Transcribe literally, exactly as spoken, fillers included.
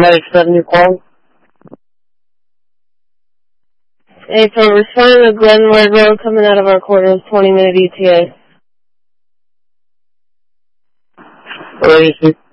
Medic seven, you call? Hey, so we're responding to Glenwood Road coming out of our quarters, twenty minute E T A. Where is it?